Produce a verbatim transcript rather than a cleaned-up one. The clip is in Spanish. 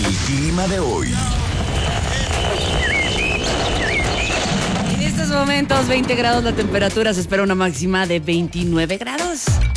clima de hoy. En estos momentos, veinte grados la temperatura, se espera una máxima de veintinueve grados.